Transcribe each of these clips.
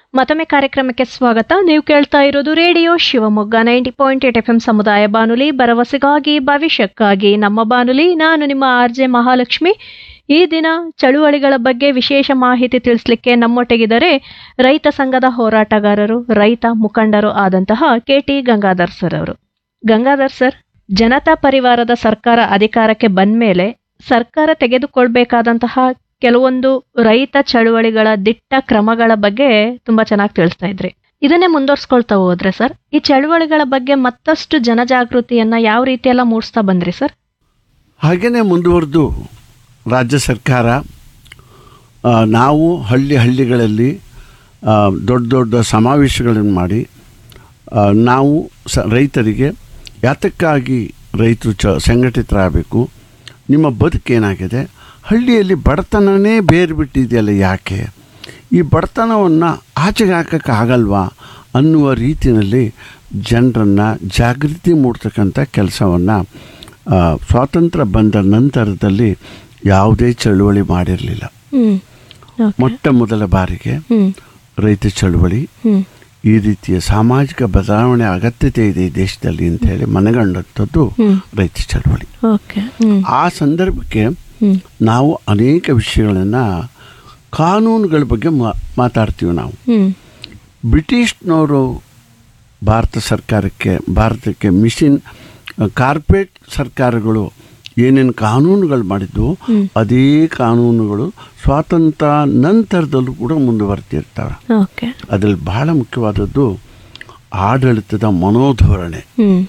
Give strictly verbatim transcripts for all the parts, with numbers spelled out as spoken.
ಮತ್ತೊಮ್ಮೆ ಕಾರ್ಯಕ್ರಮಕ್ಕೆ ಸ್ವಾಗತ. ನೀವು ಕೇಳ್ತಾ ಇರೋದು radio Shivamogga ninety point eight F M ಸಮುದಾಯ ಬಾನುಲಿ, ಭರವಸೆಗಾಗಿ ಭವಿಷ್ಯಕ್ಕಾಗಿ ನಮ್ಮ ಬಾನುಲಿ. ನಾನು ನಿಮ್ಮ ಆರ್ ಜೆ ಮಹಾಲಕ್ಷ್ಮಿ. ಈ ದಿನ ಚಳುವಳಿಗಳ ಬಗ್ಗೆ ವಿಶೇಷ ಮಾಹಿತಿ ತಿಳಿಸ್ಲಿಕ್ಕೆ ನಮ್ಮೊಟ್ಟಿಗಿದ್ದಾರೆ ರೈತ ಸಂಘದ ಹೋರಾಟಗಾರರು, ರೈತ ಮುಖಂಡರು ಆದಂತಹ ಕೆ ಟಿ ಗಂಗಾಧರ್ ಸರ್ ಅವರು. ಗಂಗಾಧರ್ ಸರ್, ಜನತಾ ಪರಿವಾರದ ಸರ್ಕಾರ ಅಧಿಕಾರಕ್ಕೆ ಬಂದ ಮೇಲೆ ಸರ್ಕಾರ ತೆಗೆದುಕೊಳ್ಬೇಕಾದಂತಹ ಕೆಲವೊಂದು ರೈತ ಚಳುವಳಿಗಳ ದಿಟ್ಟ ಕ್ರಮಗಳ ಬಗ್ಗೆ ತುಂಬಾ ಚೆನ್ನಾಗಿ ತಿಳಿಸ್ತಾ ಇದ್ರಿ. ಇದನ್ನೇ ಮುಂದುವರ್ಸ್ಕೊಳ್ತಾ ಹೋದ್ರೆ ಸರ್, ಈ ಚಳುವಳಿಗಳ ಬಗ್ಗೆ ಮತ್ತಷ್ಟು ಜನಜಾಗೃತಿಯನ್ನ ಯಾವ ರೀತಿ ಎಲ್ಲ ಮೂಡಿಸ್ತಾ ಬಂದ್ರಿ ಸರ್? ಹಾಗೇನೆ ಮುಂದುವರೆದು ರಾಜ್ಯ ಸರ್ಕಾರ ನಾವು ಹಳ್ಳಿ ಹಳ್ಳಿಗಳಲ್ಲಿ ದೊಡ್ಡ ದೊಡ್ಡ ಸಮಾವೇಶಗಳನ್ನು ಮಾಡಿ ನಾವು ಸ ರೈತರಿಗೆ ಯಾತಕ್ಕಾಗಿ ರೈತರು ಚ ಸಂಘಟಿತರಾಗಬೇಕು, ನಿಮ್ಮ ಬದುಕೇನಾಗಿದೆ, ಹಳ್ಳಿಯಲ್ಲಿ ಬಡತನನೇ ಬೇರೆ ಬಿಟ್ಟಿದೆಯಲ್ಲ, ಯಾಕೆ ಈ ಬಡತನವನ್ನು ಆಚೆಗೆ ಹಾಕೋಕ್ಕೆ ಆಗಲ್ವಾ ಅನ್ನುವ ರೀತಿಯಲ್ಲಿ ಜನರನ್ನು ಜಾಗೃತಿ ಮೂಡ್ತಕ್ಕಂಥ ಕೆಲಸವನ್ನು ಸ್ವಾತಂತ್ರ್ಯ ಬಂದ ನಂತರದಲ್ಲಿ ಯಾವುದೇ ಚಳುವಳಿ ಮಾಡಿರಲಿಲ್ಲ. ಮೊಟ್ಟ ಮೊದಲ ಬಾರಿಗೆ ರೈತ ಚಳುವಳಿ ಈ ರೀತಿಯ ಸಾಮಾಜಿಕ ಬದಲಾವಣೆ ಅಗತ್ಯತೆ ಇದೆ ಈ ದೇಶದಲ್ಲಿ ಅಂತ ಹೇಳಿ ಮನಗಂಡಂಥದ್ದು ರೈತ ಚಳುವಳಿ. ಆ ಸಂದರ್ಭಕ್ಕೆ ನಾವು ಅನೇಕ ವಿಷಯಗಳನ್ನು, ಕಾನೂನುಗಳ ಬಗ್ಗೆ ಮಾತಾಡ್ತೀವಿ ನಾವು. ಬ್ರಿಟಿಷ್ನವರು ಭಾರತ ಸರ್ಕಾರಕ್ಕೆ ಭಾರತಕ್ಕೆ ಮಿಷಿನ್ ಕಾರ್ಪೊರೇಟ್ ಸರ್ಕಾರಗಳು ಏನೇನು ಕಾನೂನುಗಳು ಮಾಡಿದ್ವು ಅದೇ ಕಾನೂನುಗಳು ಸ್ವಾತಂತ್ರ್ಯ ನಂತರದಲ್ಲೂ ಕೂಡ ಮುಂದುವರೆತಿರ್ತವೆ. ಅದರಲ್ಲಿ ಬಹಳ ಮುಖ್ಯವಾದದ್ದು ಆಡಳಿತದ ಮನೋಧೋರಣೆ.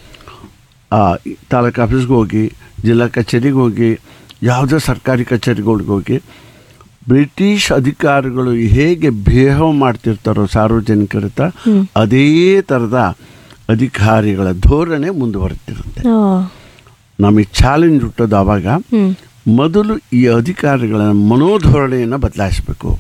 ತಾಲೂಕು ಆಫೀಸ್ಗೆ ಹೋಗಿ, ಜಿಲ್ಲಾ ಕಚೇರಿಗೆ ಹೋಗಿ, ಯಾವುದೇ ಸರ್ಕಾರಿ ಕಚೇರಿಗಳಿಗೆ ಹೋಗಿ ಬ್ರಿಟಿಷ್ ಅಧಿಕಾರಿಗಳು ಹೇಗೆ ಬಿಹೇವ್ ಮಾಡ್ತಿರ್ತಾರೋ ಸಾರ್ವಜನಿಕರ ಹತ್ರ, ಅದೇ ಥರದ ಅಧಿಕಾರಿಗಳ ಧೋರಣೆ ಮುಂದುವರೆತಿರುತ್ತೆ. ನಮಗೆ ಚಾಲೆಂಜ್ ಹುಟ್ಟೋದು ಆವಾಗ. ಮೊದಲು ಈ ಅಧಿಕಾರಿಗಳ ಮನೋಧೋರಣೆಯನ್ನು ಬದಲಾಯಿಸಬೇಕು.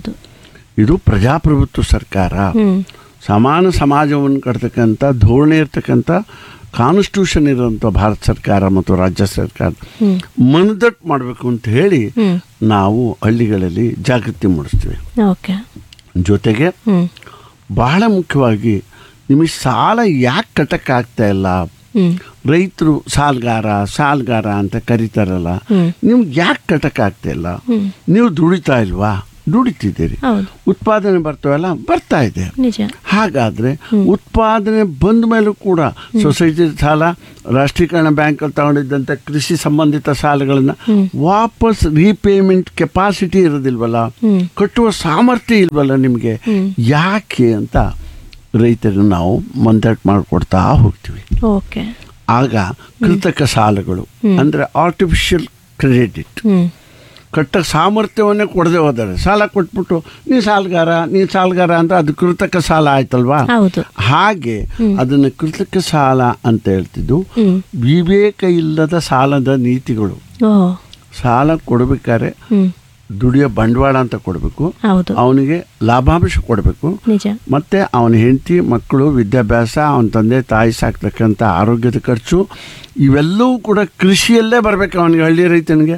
ಇದು ಪ್ರಜಾಪ್ರಭುತ್ವ ಸರ್ಕಾರ, ಸಮಾನ ಸಮಾಜವನ್ನು ಕಟ್ತಕ್ಕಂಥ ಧೋರಣೆ ಇರ್ತಕ್ಕಂಥ ಕಾನ್ಸ್ಟಿಟ್ಯೂಷನ್ ಇರುವಂಥ ಭಾರತ ಸರ್ಕಾರ ಮತ್ತು ರಾಜ್ಯ ಸರ್ಕಾರ ಮನದಟ್ಟು ಮಾಡಬೇಕು ಅಂತ ಹೇಳಿ ನಾವು ಹಳ್ಳಿಗಳಲ್ಲಿ ಜಾಗೃತಿ ಮೂಡಿಸ್ತೀವಿ. ಜೊತೆಗೆ ಬಹಳ ಮುಖ್ಯವಾಗಿ ನಿಮಗೆ ಸಾಲ ಯಾಕೆ ಕಟ್ಟಕ್ಕಾಗ್ತಾ ಇಲ್ಲ, ರೈತರು ಸಾಲಗಾರ ಸಾಲಗಾರ ಅಂತ ಕರೀತಾರಲ್ಲ, ನಿಮ್ಗೆ ಯಾಕೆ ಕಟ್ಟಕ್ಕಾಗ್ತಾ ಇಲ್ಲ, ನೀವು ದುಡಿತಾ ಇಲ್ವಾ, ದುಡಿತಿದ್ದೀರಿ, ಉತ್ಪಾದನೆ ಬರ್ತವಲ್ಲ, ಬರ್ತಾ ಇದೆ. ಹಾಗಾದ್ರೆ ಉತ್ಪಾದನೆ ಬಂದ ಮೇಲೂ ಕೂಡ ಸೊಸೈಟಿ ಸಾಲ, ರಾಷ್ಟ್ರೀಕರಣ ಬ್ಯಾಂಕಲ್ಲಿ ತಗೊಂಡಿದ್ದಂಥ ಕೃಷಿ ಸಂಬಂಧಿತ ಸಾಲಗಳನ್ನ ವಾಪಸ್ ರೀಪೇಮೆಂಟ್ ಕೆಪಾಸಿಟಿ ಇರೋದಿಲ್ವಲ್ಲ, ಕಟ್ಟುವ ಸಾಮರ್ಥ್ಯ ಇಲ್ವಲ್ಲ ನಿಮಗೆ, ಯಾಕೆ ಅಂತ ರೈತರನ್ನು ನಾವು ಮಂದಟ್ಟು ಮಾಡಿಕೊಡ್ತಾ ಹೋಗ್ತೀವಿ. ಆಗ ಕೃತಕ ಸಾಲಗಳು ಅಂದರೆ ಆರ್ಟಿಫಿಷಿಯಲ್ ಕ್ರೆಡಿಟ್, ಕಟ್ಟ ಸಾಮರ್ಥ್ಯವನ್ನೇ ಕೊಡದೆ ಹೋದರೆ ಸಾಲ ಕೊಟ್ಬಿಟ್ಟು ನೀ ಸಾಲಗಾರ ನೀ ಸಾಲಗಾರ ಅಂತ ಅದು ಕೃತಕ ಸಾಲ ಆಯ್ತಲ್ವಾ. ಹಾಗೆ ಅದನ್ನು ಕೃತಕ ಸಾಲ ಅಂತ ಹೇಳ್ತಿದ್ದು ವಿವೇಕ ಇಲ್ಲದ ಸಾಲದ ನೀತಿಗಳು. ಸಾಲ ಕೊಡಬೇಕಾದ್ರೆ ದುಡಿಯೋ ಬಂಡವಾಳ ಅಂತ ಕೊಡಬೇಕು, ಅವನಿಗೆ ಲಾಭಾಂಶ ಕೊಡಬೇಕು, ಮತ್ತೆ ಅವನ ಹೆಂಡತಿ ಮಕ್ಕಳು ವಿದ್ಯಾಭ್ಯಾಸ, ಅವನ ತಂದೆ ತಾಯಿ ಸಾಕ್ತಕ್ಕಂಥ ಆರೋಗ್ಯದ ಖರ್ಚು, ಇವೆಲ್ಲವೂ ಕೂಡ ಕೃಷಿಯಲ್ಲೇ ಬರಬೇಕು ಅವನಿಗೆ, ಹಳ್ಳಿ ರೈತನಿಗೆ.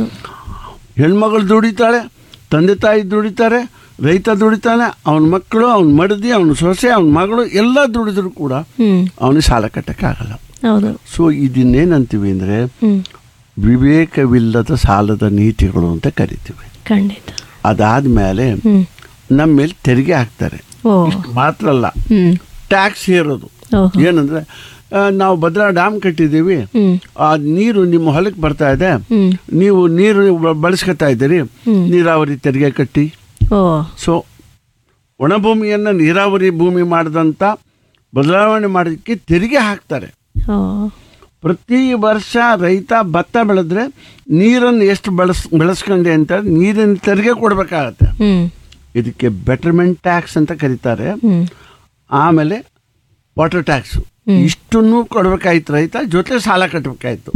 ಹೆಣ್ಮಗಳು ದುಡಿತಾಳೆ, ತಂದೆ ತಾಯಿ ದುಡಿತಾರೆ, ರೈತ ದುಡಿತಾನೆ, ಅವನ ಮಕ್ಕಳು, ಅವನ ಮಡದಿ, ಅವನ ಸೊಸೆ, ಅವನ ಮಗಳು ಎಲ್ಲ ದುಡಿದ್ರು ಕೂಡ ಅವನಿಗೆ ಸಾಲ ಕಟ್ಟಕ್ಕಾಗಲ್ಲ. ಸೊ ಇದನ್ನೇನಂತೀವಿ ಅಂದರೆ ವಿವೇಕವಿಲ್ಲದ ಸಾಲದ ನೀತಿಗಳು ಅಂತ ಕರಿತೀವಿ. ಅದಾದ್ಮೇಲೆ ನಮ್ಮ ಮೇಲೆ ತೆರಿಗೆ ಹಾಕ್ತಾರೆ. ಮಾತ್ರ ಅಲ್ಲ, ಟ್ಯಾಕ್ಸ್ ಹೇರೋದು. ಏನಂದ್ರೆ ನಾವು ಭದ್ರಾ ಡ್ಯಾಮ್ ಕಟ್ಟಿದ್ದೀವಿ, ಆ ನೀರು ನಿಮ್ಮ ಹೊಲಕ್ಕೆ ಬರ್ತಾ ಇದೆ, ನೀವು ನೀರು ಬಳಸ್ಕೊತಾ ಇದ್ದೀರಿ, ನೀರಾವರಿ ತೆರಿಗೆ ಕಟ್ಟಿ. ಸೊ ಒಣಭೂಮಿಯನ್ನು ನೀರಾವರಿ ಭೂಮಿ ಮಾಡಿದಂಥ ಬದಲಾವಣೆ ಮಾಡೋದಕ್ಕೆ ತೆರಿಗೆ ಹಾಕ್ತಾರೆ. ಪ್ರತಿ ವರ್ಷ ರೈತ ಭತ್ತ ಬೆಳೆದ್ರೆ ನೀರನ್ನು ಎಷ್ಟು ಬಳಸ್ ಬೆಳೆಸ್ಕೊಂಡೆ ಅಂತ ನೀರಿನ ತೆರಿಗೆ ಕೊಡಬೇಕಾಗತ್ತೆ. ಇದಕ್ಕೆ ಬೆಟರ್ಮೆಂಟ್ ಟ್ಯಾಕ್ಸ್ ಅಂತ ಕರೀತಾರೆ. ಆಮೇಲೆ ವಾಟರ್ ಟ್ಯಾಕ್ಸು, ಇಷ್ಟನ್ನು ಕೊಡಬೇಕಾಯ್ತು ರೈತ, ಜೊತೆ ಸಾಲ ಕಟ್ಟಬೇಕಾಯ್ತು.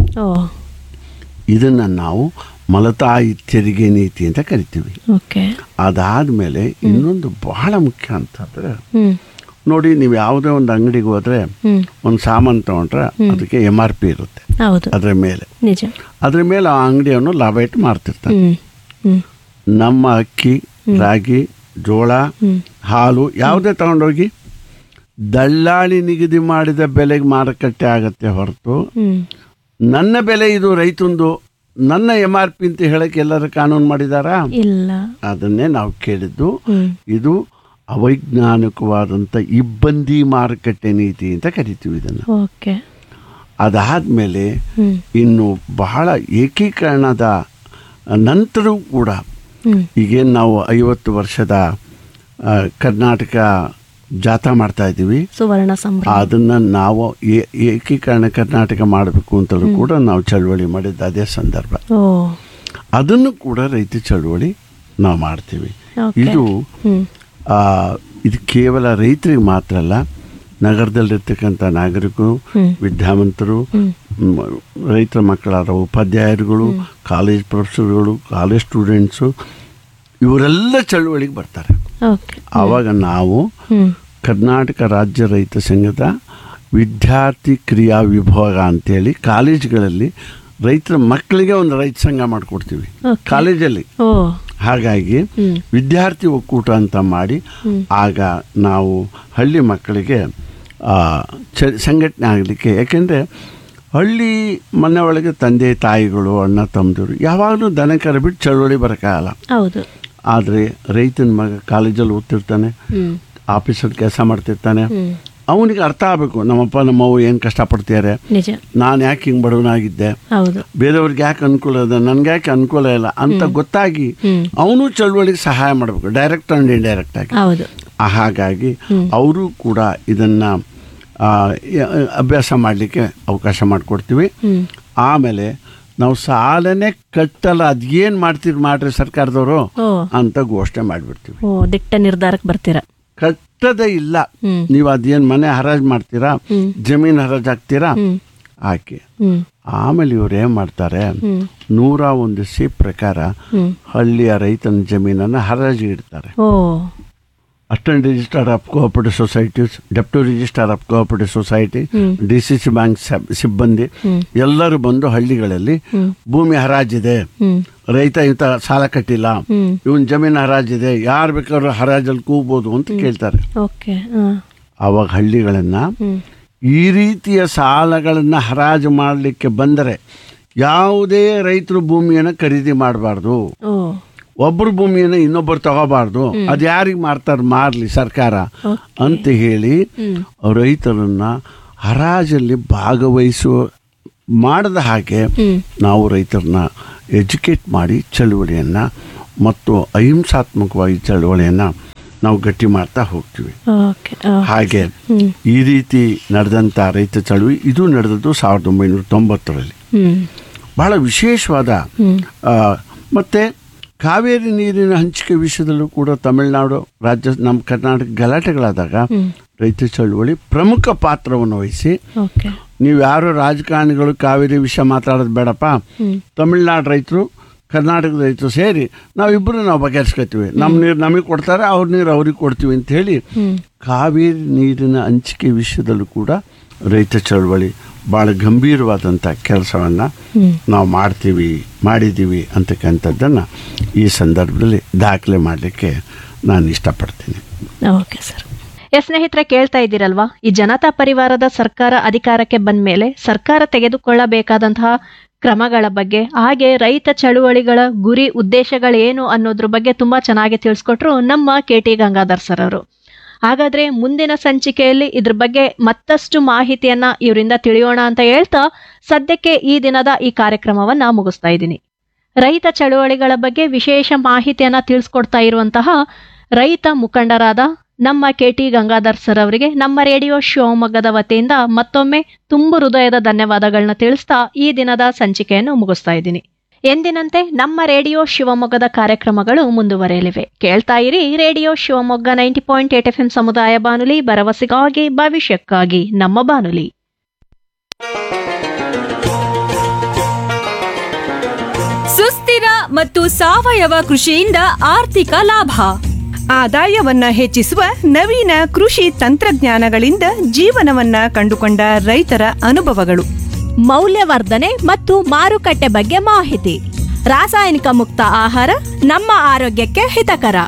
ಇದನ್ನು ನಾವು ಮಲತಾಯಿ ತೆರಿಗೆ ನೀತಿ ಅಂತ ಕರಿತೀವಿ. ಅದಾದಮೇಲೆ ಇನ್ನೊಂದು ಬಹಳ ಮುಖ್ಯ ಅಂತಂದರೆ, ನೋಡಿ ನೀವು ಯಾವುದೇ ಒಂದು ಅಂಗಡಿಗೆ ಹೋದ್ರೆ ಒಂದು ಸಾಮಾನು ತಗೊಂಡ್ರೆ ಅದಕ್ಕೆ ಎಮ್ ಆರ್ ಪಿ ಇರುತ್ತೆ ಅದರ ಮೇಲೆ, ಅದ್ರ ಮೇಲೆ ಆ ಅಂಗಡಿಯನ್ನು ಲಾಭ ಇಟ್ಟು ಮಾರ್ತಿರ್ತಾರೆ. ನಮ್ಮ ಅಕ್ಕಿ, ರಾಗಿ, ಜೋಳ, ಹಾಲು ಯಾವುದೇ ತಗೊಂಡೋಗಿ ದಳ್ಳಾಳಿ ನಿಗದಿ ಮಾಡಿದ ಬೆಲೆಗೆ ಮಾರುಕಟ್ಟೆ ಆಗತ್ತೆ ಹೊರತು ನನ್ನ ಬೆಲೆ ಇದು ರೈತಂದು ನನ್ನ ಎಮ್ ಆರ್ ಪಿ ಅಂತ ಹೇಳಕ್ಕೆ ಎಲ್ಲರೂ ಕಾನೂನು ಮಾಡಿದಾರಾ? ಇಲ್ಲ. ಅದನ್ನೇ ನಾವು ಕೇಳಿದ್ದು. ಇದು ಅವೈಜ್ಞಾನಿಕವಾದಂಥ ಇಬ್ಬಂದಿ ಮಾರುಕಟ್ಟೆ ನೀತಿ ಅಂತ ಕರಿತೀವಿ ಇದನ್ನು. ಓಕೆ. ಅದಾದಮೇಲೆ ಇನ್ನು ಬಹಳ ಏಕೀಕರಣದ ನಂತರವೂ ಕೂಡ ಈಗೇನು ನಾವು ಐವತ್ತು ವರ್ಷದ ಕರ್ನಾಟಕ ಜಾಥಾ ಮಾಡ್ತಾ ಇದ್ದೀವಿ, ಸುವರ್ಣ ಸಂಭ್ರಮ, ಅದನ್ನು ನಾವು ಏಕೀಕರಣ ಕರ್ನಾಟಕ ಮಾಡಬೇಕು ಅಂತಲೂ ಕೂಡ ನಾವು ಚಳವಳಿ ಮಾಡಿದ್ದ ಅದೇ ಸಂದರ್ಭ. ಅದನ್ನು ಕೂಡ ರೈತ ಚಳವಳಿ ನಾವು ಮಾಡ್ತೀವಿ. ಇದು ಇದು ಕೇವಲ ರೈತರಿಗೆ ಮಾತ್ರ ಅಲ್ಲ, ನಗರದಲ್ಲಿರ್ತಕ್ಕಂಥ ನಾಗರಿಕರು, ವಿದ್ಯಾವಂತರು, ರೈತರ ಮಕ್ಕಳಾದ ಉಪಾಧ್ಯಾಯರುಗಳು, ಕಾಲೇಜ್ ಪ್ರೊಫೆಸರ್ಗಳು, ಕಾಲೇಜ್ ಸ್ಟೂಡೆಂಟ್ಸು ಇವರೆಲ್ಲ ಚಳುವಳಿಗೆ ಬರ್ತಾರೆ. ಆವಾಗ ನಾವು ಕರ್ನಾಟಕ ರಾಜ್ಯ ರೈತ ಸಂಘದ ವಿದ್ಯಾರ್ಥಿ ಕ್ರಿಯಾ ವಿಭಾಗ ಅಂತೇಳಿ ಕಾಲೇಜ್ಗಳಲ್ಲಿ ರೈತರ ಮಕ್ಕಳಿಗೆ ಒಂದು ರೈತ ಸಂಘ ಮಾಡಿಕೊಡ್ತೀವಿ ಕಾಲೇಜಲ್ಲಿ. ಹಾಗಾಗಿ ವಿದ್ಯಾರ್ಥಿ ಒಕ್ಕೂಟ ಅಂತ ಮಾಡಿ ಆಗ ನಾವು ಹಳ್ಳಿ ಮಕ್ಕಳಿಗೆ ಚ ಸಂಘಟನೆ ಆಗಲಿಕ್ಕೆ, ಯಾಕೆಂದರೆ ಹಳ್ಳಿ ಮನೆ ಒಳಗೆ ತಂದೆ ತಾಯಿಗಳು ಅಣ್ಣ ತಮ್ಮದಿರು ಯಾವಾಗಲೂ ದನ ಕರ ಬಿಟ್ಟು ಚಳುವಳಿ ಬರೋಕ್ಕಾಗಲ್ಲ. ಹೌದು. ಆದರೆ ರೈತನ ಮಗ ಕಾಲೇಜಲ್ಲಿ ಓದ್ತಿರ್ತಾನೆ, ಆಫೀಸಲ್ಲಿ ಕೆಲಸ ಮಾಡ್ತಿರ್ತಾನೆ, ಅವನಿಗೆ ಅರ್ಥ ಆಗಬೇಕು ನಮ್ಮಪ್ಪ ನಮ್ಮವ್ವ ಏನು ಕಷ್ಟಪಡ್ತಿದ್ದಾರೆ, ನಾನು ಯಾಕೆ ಹಿಂಗೆ ಬಡವನಾಗಿದ್ದೆ, ಬೇರೆಯವ್ರಿಗೆ ಯಾಕೆ ಅನುಕೂಲ ಇದೆ, ನನಗೆ ಯಾಕೆ ಅನುಕೂಲ ಇಲ್ಲ ಅಂತ ಗೊತ್ತಾಗಿ ಅವನು ಚಳುವಳಿಗೆ ಸಹಾಯ ಮಾಡಬೇಕು, ಡೈರೆಕ್ಟ್ ಆ್ಯಂಡ್ ಇಂಡೈರೆಕ್ಟ್ ಆಗಿ. ಹಾಗಾಗಿ ಅವರು ಕೂಡ ಇದನ್ನು ಅಭ್ಯಾಸ ಮಾಡಲಿಕ್ಕೆ ಅವಕಾಶ ಮಾಡಿಕೊಡ್ತೀವಿ. ಆಮೇಲೆ ನಾವು ಸಾಲನೇ ಕಟ್ಟಲ್ಲ, ಅದೇನು ಮಾಡ್ತೀರಿ ಮಾಡ್ರಿ ಸರ್ಕಾರದವರು ಅಂತ ಘೋಷಣೆ ಮಾಡಿಬಿಡ್ತೀವಿ. ದಿಟ್ಟ ನಿರ್ಧಾರಕ್ಕೆ ಬರ್ತೀರಾ? ಕಟ್ಟದೇ ಇಲ್ಲ, ನೀವು ಅದೇನು ಮನೆ ಹರಾಜು ಮಾಡ್ತೀರಾ, ಜಮೀನು ಹರಾಜು ಹಾಕ್ತೀರಾ ಹಾಕಿ. ಆಮೇಲೆ ಇವ್ರು ಏನ್ ಮಾಡ್ತಾರೆ, ನೂರ ಒಂದು ಸಿ ಪ್ರಕಾರ ಹಳ್ಳಿಯ ರೈತನ ಜಮೀನನ್ನು ಹರಾಜಿಗೆ ಇಡ್ತಾರೆ. Assistant registrar of cooperative societies, deputy registrar of cooperative society, D C C bank ಸಿಬ್ಬಂದಿ ಎಲ್ಲರೂ ಬಂದು ಹಳ್ಳಿಗಳಲ್ಲಿ ಭೂಮಿ ಹರಾಜಿದೆ, ರೈತ ಇಂಥ ಸಾಲ ಕಟ್ಟಿಲ್ಲ, ಇವನ್ ಜಮೀನು ಹರಾಜಿದೆ, ಯಾರು ಬೇಕಾದ್ರೂ ಹರಾಜಲ್ಲಿ ಕೂಗ್ಬೋದು ಅಂತ ಕೇಳ್ತಾರೆ. ಆವಾಗ ಹಳ್ಳಿಗಳನ್ನ ಈ ರೀತಿಯ ಸಾಲಗಳನ್ನ ಹರಾಜು ಮಾಡಲಿಕ್ಕೆ ಬಂದರೆ ಯಾವುದೇ ರೈತರು ಭೂಮಿಯನ್ನು ಖರೀದಿ ಮಾಡಬಾರ್ದು, ಒಬ್ಬರು ಭೂಮಿಯನ್ನು ಇನ್ನೊಬ್ಬರು ತಗೋಬಾರ್ದು, ಅದು ಯಾರಿಗೆ ಮಾರ್ತಾರೆ ಮಾರಲಿ ಸರ್ಕಾರ ಅಂತ ಹೇಳಿ ರೈತರನ್ನ ಹರಾಜಲ್ಲಿ ಭಾಗವಹಿಸುವ ಮಾಡದ ಹಾಗೆ ನಾವು ರೈತರನ್ನ ಎಜುಕೇಟ್ ಮಾಡಿ ಚಳುವಳಿಯನ್ನು ಮತ್ತು ಅಹಿಂಸಾತ್ಮಕವಾಗಿ ಚಳುವಳಿಯನ್ನು ನಾವು ಗಟ್ಟಿ ಮಾಡ್ತಾ ಹೋಗ್ತೀವಿ. ಹಾಗೆ ಈ ರೀತಿ ನಡೆದಂಥ ರೈತ ಚಳುವಳಿ ಇದು ನಡೆದದ್ದು ಸಾವಿರದ ಒಂಬೈನೂರ ತೊಂಬತ್ತರಲ್ಲಿ. ಬಹಳ ವಿಶೇಷವಾದ ಮತ್ತು ಕಾವೇರಿ ನೀರಿನ ಹಂಚಿಕೆ ವಿಷಯದಲ್ಲೂ ಕೂಡ ತಮಿಳುನಾಡು ರಾಜ್ಯ ನಮ್ಮ ಕರ್ನಾಟಕ ಗಲಾಟೆಗಳಾದಾಗ ರೈತ ಚಳುವಳಿ ಪ್ರಮುಖ ಪಾತ್ರವನ್ನು ವಹಿಸಿ, ನೀವು ಯಾರು ರಾಜಕಾರಣಿಗಳು ಕಾವೇರಿ ವಿಷಯ ಮಾತಾಡೋದು ಬೇಡಪ್ಪ, ತಮಿಳುನಾಡು ರೈತರು ಕರ್ನಾಟಕದ ರೈತರು ಸೇರಿ ನಾವಿಬ್ಬರು ನಾವು ಬಗೆಹರಿಸ್ಕೊತೀವಿ, ನಮ್ಮ ನೀರು ನಮಗೆ ಕೊಡ್ತಾರೆ, ಅವ್ರ ನೀರು ಅವ್ರಿಗೆ ಕೊಡ್ತೀವಿ ಅಂತ ಹೇಳಿ ಕಾವೇರಿ ನೀರಿನ ಹಂಚಿಕೆ ವಿಷಯದಲ್ಲೂ ಕೂಡ ರೈತ ಚಳುವಳಿ ಭಾಳ ಗಂಭೀರವಾದಂಥ ಕೆಲಸವನ್ನು ನಾವು ಮಾಡ್ತೀವಿ ಮಾಡಿದ್ದೀವಿ ಅಂತಕ್ಕಂಥದ್ದನ್ನು ಈ ಸಂದರ್ಭದಲ್ಲಿ ದಾಖಲೆ ಮಾಡಲಿಕ್ಕೆ ನಾನು ಇಷ್ಟಪಡ್ತೀನಿ. Okay sir. ಎಸ್ ಸ್ನೇಹಿತರೆ, ಕೇಳ್ತಾ ಇದ್ದೀರಲ್ವಾ, ಈ ಜನತಾ ಪರಿವಾರದ ಸರ್ಕಾರ ಅಧಿಕಾರಕ್ಕೆ ಬಂದ ಮೇಲೆ ಸರ್ಕಾರ ತೆಗೆದುಕೊಳ್ಳಬೇಕಾದಂತಹ ಕ್ರಮಗಳ ಬಗ್ಗೆ, ಹಾಗೆ ರೈತ ಚಳುವಳಿಗಳ ಗುರಿ ಉದ್ದೇಶಗಳೇನು ಅನ್ನೋದ್ರ ಬಗ್ಗೆ ತುಂಬಾ ಚೆನ್ನಾಗಿ ತಿಳಿಸ್ಕೊಟ್ರು ನಮ್ಮ ಕೆ ಟಿ ಗಂಗಾಧರ್ ಸರ್ ಅವರು. ಹಾಗಾದ್ರೆ ಮುಂದಿನ ಸಂಚಿಕೆಯಲ್ಲಿ ಇದ್ರ ಬಗ್ಗೆ ಮತ್ತಷ್ಟು ಮಾಹಿತಿಯನ್ನ ಇವರಿಂದ ತಿಳಿಯೋಣ ಅಂತ ಹೇಳ್ತಾ ಸದ್ಯಕ್ಕೆ ಈ ದಿನದ ಈ ಕಾರ್ಯಕ್ರಮವನ್ನ ಮುಗಿಸ್ತಾ ಇದ್ದೀನಿ. ರೈತ ಚಳುವಳಿಗಳ ಬಗ್ಗೆ ವಿಶೇಷ ಮಾಹಿತಿಯನ್ನ ತಿಳಿಸ್ಕೊಡ್ತಾ ಇರುವಂತಹ ರೈತ ಮುಖಂಡರಾದ ನಮ್ಮ ಕೆ ಟಿ ಗಂಗಾಧರ್ ಸರ್ ಅವರಿಗೆ ನಮ್ಮ ರೇಡಿಯೋ ಶಿವಮೊಗ್ಗದ ವತಿಯಿಂದ ಮತ್ತೊಮ್ಮೆ ತುಂಬು ಹೃದಯದ ಧನ್ಯವಾದಗಳನ್ನ ತಿಳಿಸ್ತಾ ಈ ದಿನದ ಸಂಚಿಕೆಯನ್ನು ಮುಗಿಸ್ತಾ ಇದ್ದೀನಿ. ಎಂದಿನಂತೆ ನಮ್ಮ ರೇಡಿಯೋ ಶಿವಮೊಗ್ಗದ ಕಾರ್ಯಕ್ರಮಗಳು ಮುಂದುವರೆಯಲಿವೆ. ಕೇಳ್ತಾ ಇರಿ radio Shivamogga ninety point eight F M ಸಮುದಾಯ ಬಾನುಲಿ, ಭರವಸೆಗಾಗಿ ಭವಿಷ್ಯಕ್ಕಾಗಿ ನಮ್ಮ ಬಾನುಲಿ. ಸುಸ್ಥಿರ ಮತ್ತು ಸಾವಯವ ಕೃಷಿಯಿಂದ ಆರ್ಥಿಕ ಲಾಭ, ಆದಾಯವನ್ನ ಹೆಚ್ಚಿಸುವ ನವೀನ ಕೃಷಿ ತಂತ್ರಜ್ಞಾನಗಳಿಂದ ಜೀವನವನ್ನ ಕಂಡುಕೊಂಡ ರೈತರ ಅನುಭವಗಳು, ಮೌಲ್ಯವರ್ಧನೆ ಮತ್ತು ಮಾರುಕಟ್ಟೆ ಬಗ್ಗೆ ಮಾಹಿತಿ, ರಾಸಾಯನಿಕ ಮುಕ್ತ ಆಹಾರ ನಮ್ಮ ಆರೋಗ್ಯಕ್ಕೆ ಹಿತಕರ,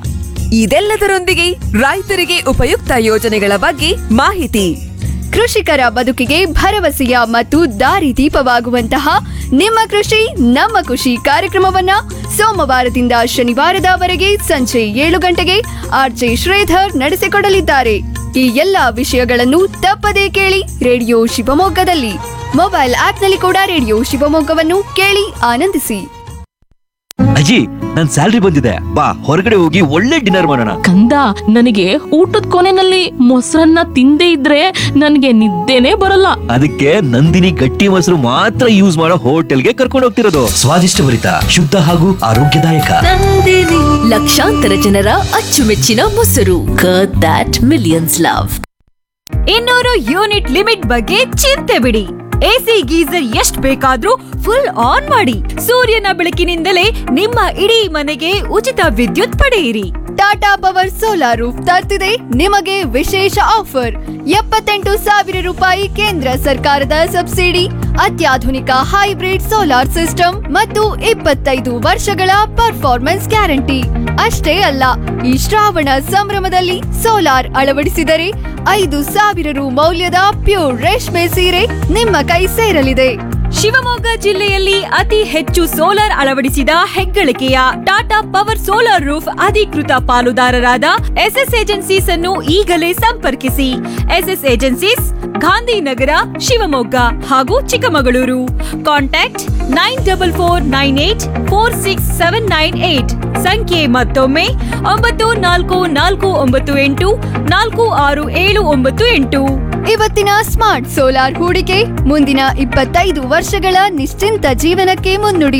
ಇದೆಲ್ಲದರೊಂದಿಗೆ ರೈತರಿಗೆ ಉಪಯುಕ್ತ ಯೋಜನೆಗಳ ಬಗ್ಗೆ ಮಾಹಿತಿ. ಕೃಷಿಕರ ಬದುಕಿಗೆ ಭರವಸೆಯ ಮತ್ತು ದಾರಿದೀಪವಾಗುವಂತಹ ನಿಮ್ಮ ಕೃಷಿ ನಮ್ಮ ಖುಷಿ ಕಾರ್ಯಕ್ರಮವನ್ನ ಸೋಮವಾರದಿಂದ ಶನಿವಾರದವರೆಗೆ ಸಂಜೆ ಏಳು ಗಂಟೆಗೆ ಆರ್ಜೆ ಶ್ರೀಧರ್ ನಡೆಸಿಕೊಡಲಿದ್ದಾರೆ. ಈ ಎಲ್ಲಾ ವಿಷಯಗಳನ್ನು ತಪ್ಪದೇ ಕೇಳಿ ರೇಡಿಯೋ ಶಿವಮೊಗ್ಗದಲ್ಲಿ. ಮೊಬೈಲ್ ಆಪ್ನಲ್ಲಿ ಕೂಡ ರೇಡಿಯೋ ಶಿವಮೊಗ್ಗವನ್ನು ಕೇಳಿ ಆನಂದಿಸಿ. ಅಜ್ಜಿ, ನನ್ ಸ್ಯಾಲ್ರಿ ಬಂದಿದೆ, ಬಾ ಹೊರಗಡೆ ಹೋಗಿ ಒಳ್ಳೆ ಡಿನ್ನರ್ ಮಾಡೋಣ. ಕಂದ, ನನಗೆ ಊಟದ ಕೊನೆನಲ್ಲಿ ಮೊಸರನ್ನ ತಿಂದೇ ಇದ್ರೆ ನನಗೆ ನಿದ್ದೆನೆ ಬರಲ್ಲ. ಅದಕ್ಕೆ ನಂದಿನಿ ಗಟ್ಟಿ ಮೊಸರು ಮಾತ್ರ ಯೂಸ್ ಮಾಡೋ ಹೋಟೆಲ್ಗೆ ಕರ್ಕೊಂಡು ಹೋಗ್ತಿರೋದು. ಸ್ವಾದಿಷ್ಟಭರಿತ, ಶುದ್ಧ ಹಾಗೂ ಆರೋಗ್ಯದಾಯಕ. ಲಕ್ಷಾಂತರ ಜನರ ಅಚ್ಚುಮೆಚ್ಚಿನ ಮೊಸರು ಕರ್ಡ್ ದಟ್ ಮಿಲಿಯನ್ಸ್ ಲವ್. ಇನ್ನೂರು ಯೂನಿಟ್ ಲಿಮಿಟ್ ಬಗ್ಗೆ ಚಿಂತೆ ಬಿಡಿ. ಎಸಿ ಗೀಸರ್ ಎಷ್ಟ್ ಬೇಕಾದ್ರೂ ಫುಲ್ ಆನ್ ಮಾಡಿ. ಸೂರ್ಯನ ಬೆಳಕಿನಿಂದಲೇ ನಿಮ್ಮ ಇಡೀ ಮನೆಗೆ ಉಚಿತ ವಿದ್ಯುತ್ ಪಡೆಯಿರಿ. ಟಾಟಾ ಪವರ್ ಸೋಲಾರ್ ರೂಫ್ ತರ್ತಿದೆ ನಿಮಗೆ ವಿಶೇಷ ಆಫರ್. ಎಪ್ಪತ್ತೆಂಟು ಸಾವಿರ ರೂಪಾಯಿ ಕೇಂದ್ರ ಸರ್ಕಾರದ ಸಬ್ಸಿಡಿ, ಅತ್ಯಾಧುನಿಕ ಹೈಬ್ರಿಡ್ ಸೋಲಾರ್ ಸಿಸ್ಟಮ್ ಮತ್ತು ಇಪ್ಪತ್ತೈದು ವರ್ಷಗಳ ಪರ್ಫಾರ್ಮೆನ್ಸ್ ಗ್ಯಾರಂಟಿ. ಅಷ್ಟೇ ಅಲ್ಲ, ಈ ಶ್ರಾವಣ ಸಂಭ್ರಮದಲ್ಲಿ ಸೋಲಾರ್ ಅಳವಡಿಸಿದರೆ ಐದು ಸಾವಿರ ರು ಮೌಲ್ಯದ ಪ್ಯೂರ್ ರೇಷ್ಮೆ ಸೀರೆ ನಿಮ್ಮ ಕೈ ಸೇರಲಿದೆ. ಶಿವಮೊಗ್ಗ ಜಿಲ್ಲೆಯಲ್ಲಿ ಅತಿ ಹೆಚ್ಚು ಸೋಲಾರ್ ಅಳವಡಿಸಿದ ಹೆಗ್ಗಳಿಕೆಯ ಟಾಟಾ ಪವರ್ ಸೋಲಾರ್ ರೂಫ್ ಅಧಿಕೃತ ಪಾಲುದಾರರಾದ ಎಸ್ಎಸ್ ಏಜೆನ್ಸೀಸ್ ಅನ್ನು ಈಗಲೇ ಸಂಪರ್ಕಿಸಿ. ಎಸ್ಎಸ್ ಏಜೆನ್ಸೀಸ್, ಗಾಂಧಿನಗರ, ಶಿವಮೊಗ್ಗ ಹಾಗೂ Chikkamagaluru. Contact nine double four nine eight four six seven nine eight. ಸಂಖ್ಯೆ ಮತ್ತೊಮ್ಮೆ ಒಂಬತ್ತು ನಾಲ್ಕು ನಾಲ್ಕು ಒಂಬತ್ತು ಎಂಟು ನಾಲ್ಕು ಆರು ಏಳು ಒಂಬತ್ತು ಎಂಟು. ಇವತ್ತಿನ ಸ್ಮಾರ್ಟ್ ಸೋಲಾರ್ ಹೂಡಿಕೆ ಮುಂದಿನ ಇಪ್ಪತ್ತೈದು ವರ್ಷಗಳ ನಿಶ್ಚಿಂತ ಜೀವನಕ್ಕೆ ಮುನ್ನುಡಿ.